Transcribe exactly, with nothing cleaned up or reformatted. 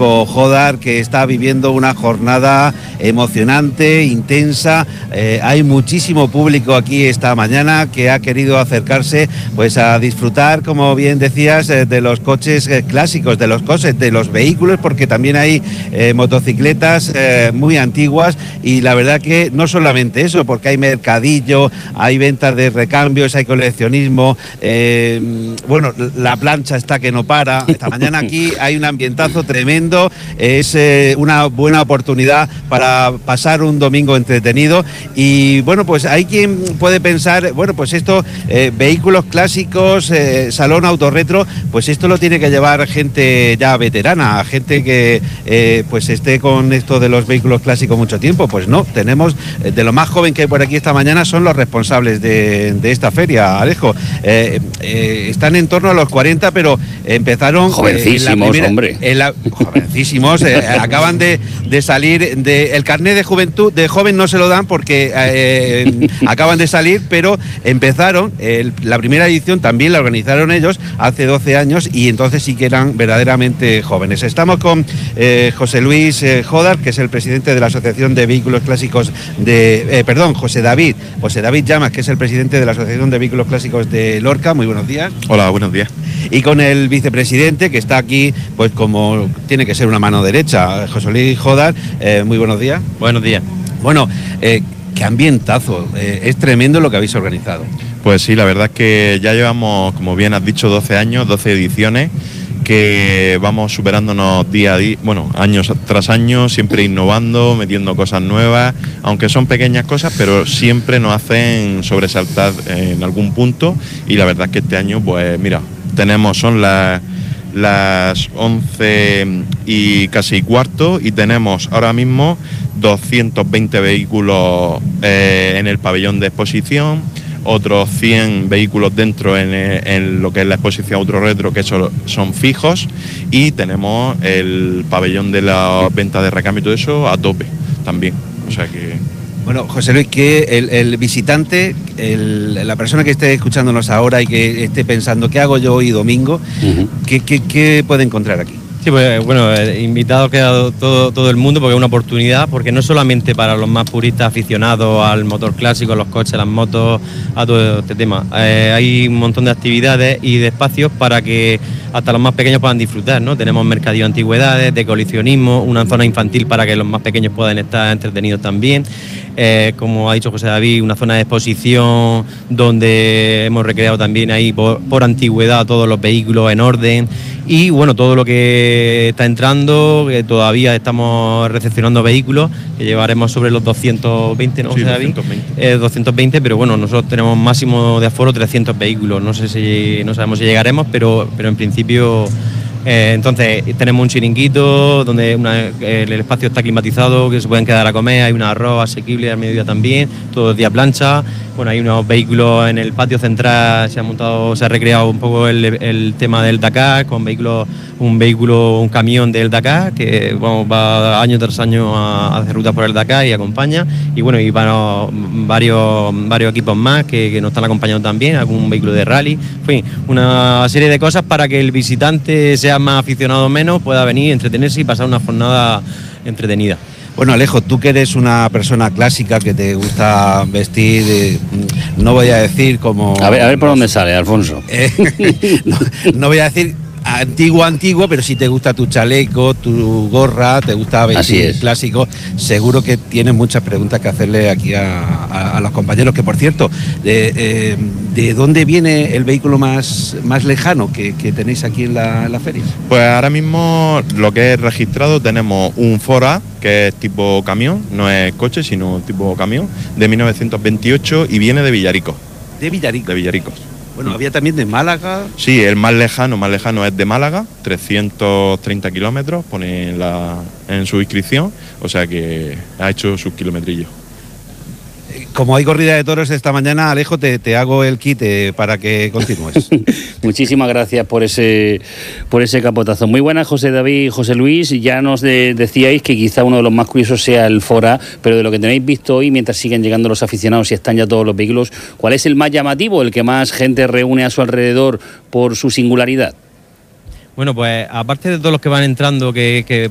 Alejo Jodar, que está viviendo una jornada emocionante, intensa. Eh, hay muchísimo público aquí esta mañana que ha querido acercarse pues a disfrutar, como bien decías, eh, de los coches eh, clásicos, de los coches, de los vehículos, porque también hay eh, motocicletas eh, muy antiguas, y la verdad que no solamente eso, porque hay mercadillo, hay ventas de recambios, hay coleccionismo, eh, bueno, la plancha está que no para. Esta mañana aquí hay un ambientazo tremendo, es eh, una buena oportunidad para pasar un domingo entretenido. Y bueno, pues hay quien puede pensar, bueno, pues esto, eh, vehículos clásicos, eh, salón autorretro, pues esto lo tiene que llevar gente ya veterana, gente que eh, pues esté con esto de los vehículos clásicos mucho tiempo. Pues no, tenemos eh, de lo más joven que hay por aquí esta mañana son los responsables de, de esta feria, Alejo. Eh, eh, están en torno a los cuarenta, pero empezaron... Jovencísimos, eh, en la primera, hombre. En la, jovencísimos, eh, acaban de, de salir, de, el carnet de juventud, de joven no se lo dan porque eh, acaban de salir, pero empezaron, el, la primera edición también la organizaron ellos hace doce años, y entonces sí que eran verdaderamente jóvenes. Estamos con eh, José Luis eh, Jodar, que es el presidente de la Asociación de Vehículos Clásicos de... Eh, perdón, José David, José David Llamas, que es el presidente de la Asociación de Vehículos Clásicos de Lorca. Muy buenos días. Hola, buenos días. Y con el vicepresidente, que está aquí, pues como tiene que ser una mano derecha, José Luis Jodar. Eh, muy buenos días. Buenos días. Bueno, eh, qué ambientazo, eh, es tremendo lo que habéis organizado. Pues sí, la verdad es que ya llevamos, como bien has dicho, doce años, doce ediciones, que vamos superándonos día a día, bueno, años tras año, siempre innovando, metiendo cosas nuevas, aunque son pequeñas cosas, pero siempre nos hacen sobresaltar en algún punto. Y la verdad es que este año, pues mira, tenemos, son las... las once y casi cuarto, y tenemos ahora mismo doscientos veinte vehículos eh, en el pabellón de exposición, otros cien vehículos dentro en, en lo que es la exposición Autorretro, que son, son fijos, y tenemos el pabellón de la venta de recambio y todo eso a tope también, o sea que... Bueno, José Luis, que el, el visitante, el, la persona que esté escuchándonos ahora y que esté pensando qué hago yo hoy domingo, uh-huh. ¿qué, qué, qué puede encontrar aquí? Sí, pues bueno, eh, invitado queda todo, todo el mundo, porque es una oportunidad, porque no solamente para los más puristas aficionados al motor clásico, a los coches, a las motos, a todo este tema. Eh, hay un montón de actividades y de espacios para que hasta los más pequeños puedan disfrutar, ¿no? Tenemos mercadillo de antigüedades, de coleccionismo, una zona infantil para que los más pequeños puedan estar entretenidos también. Eh, como ha dicho José David, una zona de exposición donde hemos recreado también ahí por, por antigüedad todos los vehículos en orden, y bueno, todo lo que está entrando, que todavía estamos recepcionando vehículos, que llevaremos sobre los doscientos veinte, ¿no, sí, José David? doscientos veinte. Eh, doscientos veinte, pero bueno, nosotros tenemos máximo de aforo trescientos vehículos, no sé si, no sabemos si llegaremos, pero, pero en principio... Eh, entonces tenemos un chiringuito donde una, el espacio está climatizado, que se pueden quedar a comer, hay un arroz asequible al mediodía también, todo el día plancha. Bueno, hay unos vehículos en el patio central, se ha montado, se ha recreado un poco el, el tema del Dakar, con vehículos, un vehículo, un camión del Dakar, que bueno, va año tras año a, a hacer rutas por el Dakar y acompaña. Y bueno, y bueno, varios, varios equipos más que, que nos están acompañando también, algún vehículo de rally, en fin, una serie de cosas para que el visitante sea más aficionado o menos, pueda venir, entretenerse y pasar una jornada entretenida. Bueno, Alejo, tú que eres una persona clásica, que te gusta vestir, eh, no voy a decir como... A ver, a ver por dónde sale, Alfonso. Eh, no, no voy a decir antiguo, antiguo, pero si te gusta tu chaleco, tu gorra, te gusta vestir clásico, seguro que tienes muchas preguntas que hacerle aquí a, a, a los compañeros, que por cierto, de, eh, ¿de dónde viene el vehículo más, más lejano que, que tenéis aquí en la, en la feria? Pues ahora mismo lo que es registrado tenemos un Fora, que es tipo camión, no es coche, sino tipo camión, de mil novecientos veintiocho, y viene de Villaricos. ¿De Villaricos? De Villaricos. Bueno, había también de Málaga. Sí, el más lejano, más lejano es de Málaga, trescientos treinta kilómetros, pone en, la, en su inscripción, o sea que ha hecho sus kilometrillos. Como hay corrida de toros esta mañana, Alejo, te, te hago el kit eh, para que continúes. Muchísimas gracias por ese por ese capotazo. Muy buenas, José David y José Luis. Ya nos de, decíais que quizá uno de los más curiosos sea el Fora, pero de lo que tenéis visto hoy, mientras siguen llegando los aficionados y están ya todos los vehículos, ¿cuál es el más llamativo, el que más gente reúne a su alrededor por su singularidad? Bueno, pues aparte de todos los que van entrando, que, que